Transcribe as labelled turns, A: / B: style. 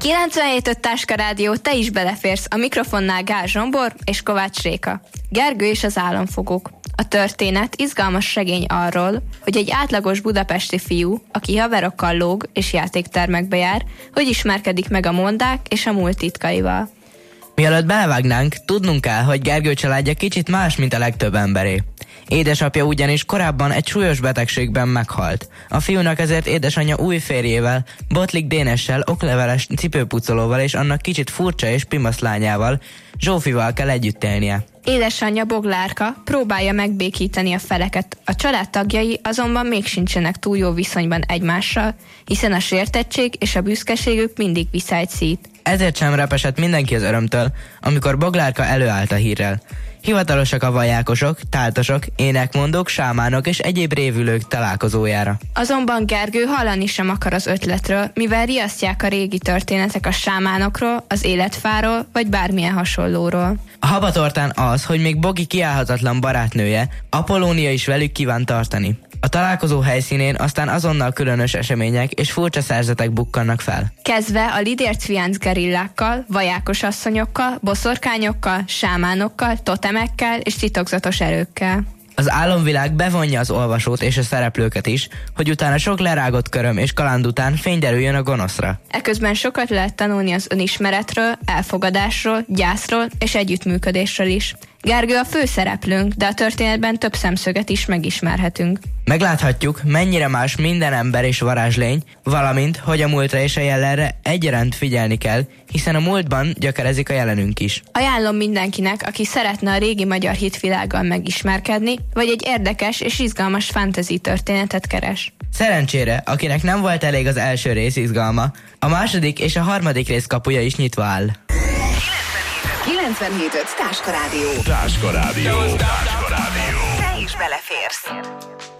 A: 97.5 Táska Rádió, te is beleférsz, a mikrofonnál Gál Zsombor és Kovács Réka. Gergő és az államfogók. A történet izgalmas regény arról, hogy egy átlagos budapesti fiú, aki haverokkal lóg és játéktermekbe jár, hogy ismerkedik meg a mondák és a múlt titkaival.
B: Mielőtt belevágnánk, tudnunk kell, hogy Gergő családja kicsit más, mint a legtöbb emberé. Édesapja ugyanis korábban egy súlyos betegségben meghalt. A fiúnak ezért édesanyja új férjével, Botlik Dénessel, okleveles cipőpucolóval és annak kicsit furcsa és pimasz lányával, Zsófival kell együtt élnie.
A: Édesanyja Boglárka próbálja megbékíteni a feleket, a család tagjai azonban még sincsenek túl jó viszonyban egymással, hiszen a sértettség és a büszkeségük mindig vissza egy szít.
B: Ezért sem repesett mindenki az örömtől, amikor Boglárka előállt a hírrel. Hivatalosak a vajákosok, táltosok, énekmondók, sámánok és egyéb révülők találkozójára.
A: Azonban Gergő hallani sem akar az ötletről, mivel riasztják a régi történetek a sámánokról, az életfáról vagy bármilyen hasonlóról.
B: A habatortán az, hogy még Bogi kiállhatatlan barátnője, Apollónia is velük kíván tartani. A találkozó helyszínén aztán azonnal különös események és furcsa szerzetek bukkannak fel.
A: Kezdve a lidércviánc gerillákkal, vajákos asszonyokkal, boszorkányokkal, sámánokkal, totemekkel és titokzatos erőkkel.
B: Az álomvilág bevonja az olvasót és a szereplőket is, hogy utána sok lerágott köröm és kaland után fény derüljön a gonoszra.
A: Eközben sokat lehet tanulni az önismeretről, elfogadásról, gyászról és együttműködésről is. Gergő a főszereplőnk, de a történetben több szemszöget is megismerhetünk.
B: Megláthatjuk, mennyire más minden ember és varázslény, valamint, hogy a múltra és a jelenre egyaránt figyelni kell, hiszen a múltban gyökerezik a jelenünk is.
A: Ajánlom mindenkinek, aki szeretne a régi magyar hitvilággal megismerkedni, vagy egy érdekes és izgalmas fantasy történetet keres.
B: Szerencsére, akinek nem volt elég az első rész izgalma, a második és a harmadik rész kapuja is nyitva áll.
C: 97.5 Táska Rádió.
D: Táska Rádió. Táska Rádió.
C: Te is beleférsz.